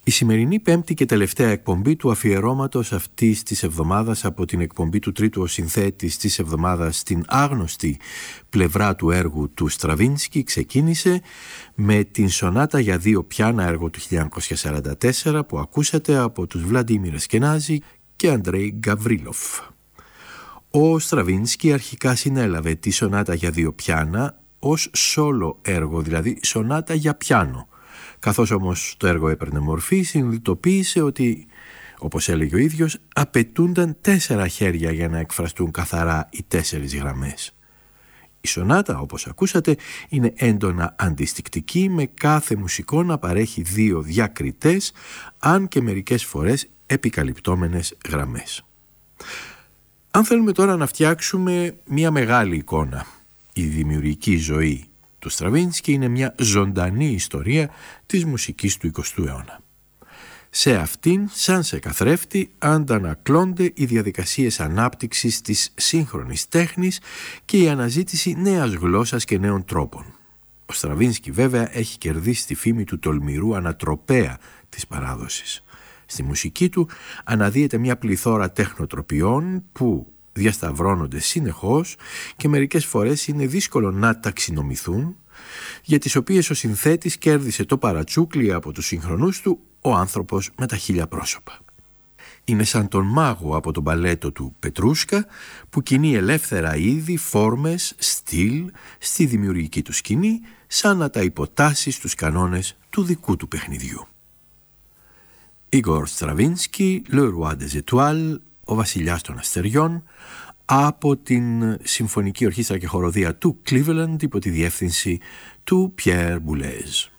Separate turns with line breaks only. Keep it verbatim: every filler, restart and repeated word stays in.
Η σημερινή πέμπτη και τελευταία εκπομπή του αφιερώματος αυτής της εβδομάδας από την εκπομπή του τρίτου ο συνθέτης της εβδομάδας στην άγνωστη πλευρά του έργου του Στραβίνσκι ξεκίνησε με την σονάτα για δύο πιάνα έργο του χίλια εννιακόσια σαράντα τέσσερα που ακούσατε από τους Βλαντίμιρ Εσκενάζη και Αντρέι Γκαβρίλοφ. Ο Στραβίνσκι αρχικά συνέλαβε τη σονάτα για δύο πιάνα ως σόλο έργο, δηλαδή σονάτα για πιάνο. Καθώς όμως το έργο έπαιρνε μορφή, συνειδητοποίησε ότι, όπως έλεγε ο ίδιος, απαιτούνταν τέσσερα χέρια για να εκφραστούν καθαρά οι τέσσερις γραμμές. Η σονάτα, όπως ακούσατε, είναι έντονα αντιστικτική, με κάθε μουσικό να παρέχει δύο διακριτές, αν και μερικές φορές επικαλυπτόμενες γραμμές. Αν θέλουμε τώρα να φτιάξουμε μια μεγάλη εικόνα, η δημιουργική ζωή του Στραβίνσκι είναι μια ζωντανή ιστορία της μουσικής του εικοστού αιώνα. Σε αυτήν, σαν σε καθρέφτη, αντανακλώνται οι διαδικασίες ανάπτυξης της σύγχρονης τέχνης και η αναζήτηση νέας γλώσσας και νέων τρόπων. Ο Στραβίνσκι βέβαια έχει κερδίσει τη φήμη του τολμηρού ανατροπέα της παράδοσης. Στη μουσική του αναδύεται μια πληθώρα τεχνοτροπιών που διασταυρώνονται συνεχώς και μερικές φορές είναι δύσκολο να ταξινομηθούν, για τις οποίες ο συνθέτης κέρδισε το παρατσούκλι από τους συγχρονούς του «Ο άνθρωπος με τα χίλια πρόσωπα». Είναι σαν τον μάγο από τον μπαλέτο του Πετρούσκα που κινεί ελεύθερα είδη, φόρμες, στυλ στη δημιουργική του σκηνή, σαν να τα υποτάσσει στους κανόνες του δικού του παιχνιδιού. Igor Stravinsky, Le Roi des Étoiles, ο βασιλιάς των αστεριών, από την Συμφωνική Ορχήστρα και Χοροδία του Cleveland υπό τη διεύθυνση του Pierre Boulez.